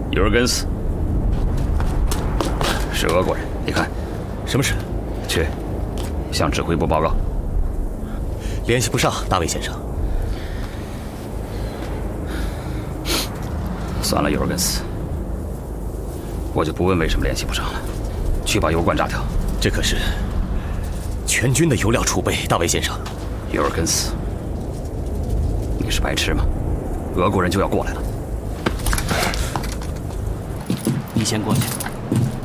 尤尔根斯，是俄国人。你看， 什么事？ 去，向指挥部报告。 联系不上，大卫先生。 算了，尤尔根斯，我就不问为什么联系不上了。去把油罐炸掉。 这可是全军的油料储备，大卫先生。 尤尔根斯，你是白痴吗？俄国人就要过来了。 你先过去。